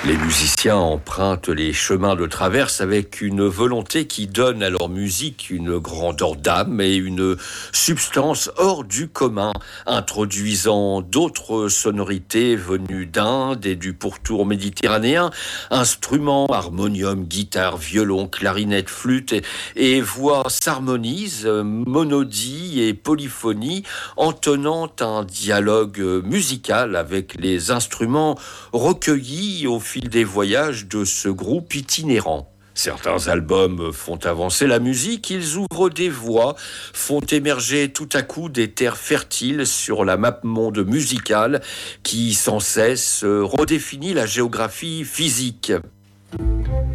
Les musiciens empruntent les chemins de traverse avec une volonté qui donne à leur musique une grandeur d'âme et une substance hors du commun, introduisant d'autres sonorités venues d'Inde et du pourtour méditerranéen, instruments, harmonium, guitare, violon, clarinette, flûte et voix s'harmonisent, monodie et polyphonie, entonnant un dialogue musical avec les instruments recueillis au fil des voyages de ce groupe itinérant. Certains albums font avancer la musique, ils ouvrent des voies, font émerger tout à coup des terres fertiles sur la map monde musicale qui sans cesse redéfinit la géographie physique.